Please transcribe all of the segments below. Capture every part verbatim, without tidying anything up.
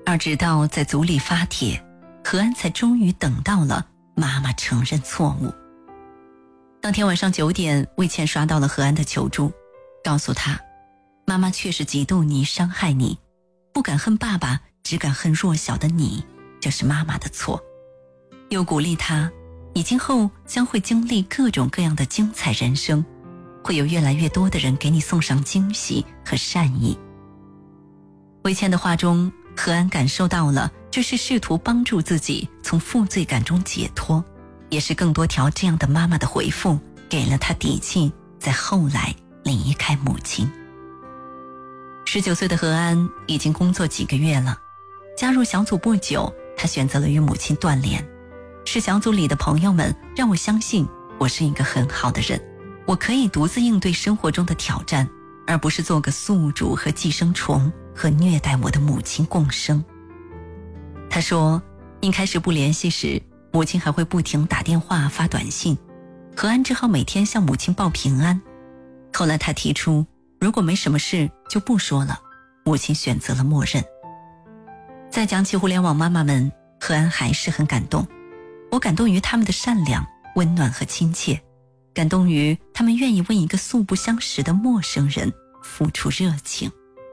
而直到在组里发帖，何安才终于等到了妈妈承认错误。当天晚上九点，魏倩刷到了何安的求助，告诉他，妈妈确实嫉妒你，伤害你，不敢恨爸爸，只敢恨弱小的你，这是妈妈的错。又鼓励他，你今后将会经历各种各样的精彩人生，会有越来越多的人给你送上惊喜和善意。魏倩的话中，何安感受到了这是试图帮助自己从负罪感中解脱，也是更多条这样的妈妈的回复给了他底气，在后来离开母亲。十九岁的何安已经工作几个月了，加入小组不久，他选择了与母亲断联。是小组里的朋友们让我相信我是一个很好的人，我可以独自应对生活中的挑战，而不是做个宿主和寄生虫，和虐待我的母亲共生。他说，一开始不联系时，母亲还会不停打电话发短信，何安只好每天向母亲报平安。后来他提出，如果没什么事就不说了，母亲选择了默认。再讲起互联网妈妈们，何安还是很感动。我感动于他们的善良、温暖和亲切，感动于他们愿意为一个素不相识的陌生人付出热情。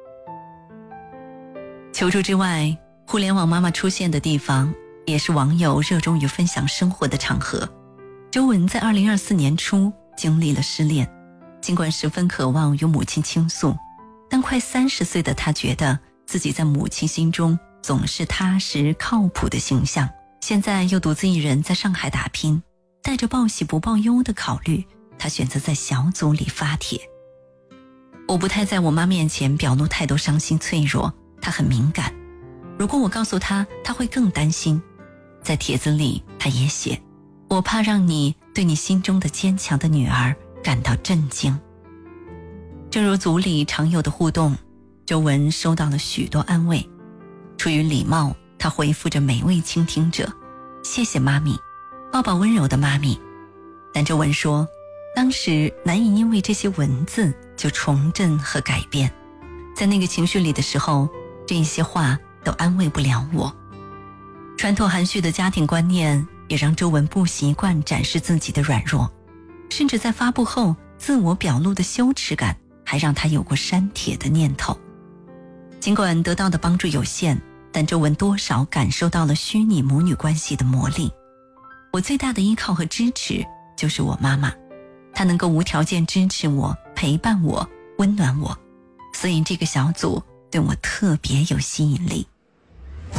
求助之外，互联网妈妈出现的地方也是网友热衷于分享生活的场合。周文在二零二四年初经历了失恋，尽管十分渴望与母亲倾诉，但快三十岁的她觉得自己在母亲心中总是踏实靠谱的形象，现在又独自一人在上海打拼，带着报喜不报忧的考虑，她选择在小组里发帖。我不太在我妈面前表露太多伤心脆弱，她很敏感，如果我告诉她，她会更担心。在帖子里她也写，我怕让你对你心中的坚强的女儿感到震惊。正如组里常有的互动，周文收到了许多安慰，出于礼貌，他回复着每位倾听者，谢谢妈咪，抱抱温柔的妈咪。但周文说，当时难以因为这些文字就重振和改变，在那个情绪里的时候，这些话都安慰不了我。传统含蓄的家庭观念也让周文不习惯展示自己的软弱，甚至在发布后，自我表露的羞耻感还让他有过删帖的念头。尽管得到的帮助有限，但周文多少感受到了虚拟母女关系的魔力。我最大的依靠和支持就是我妈妈，她能够无条件支持我，陪伴我，温暖我，所以这个小组对我特别有吸引力。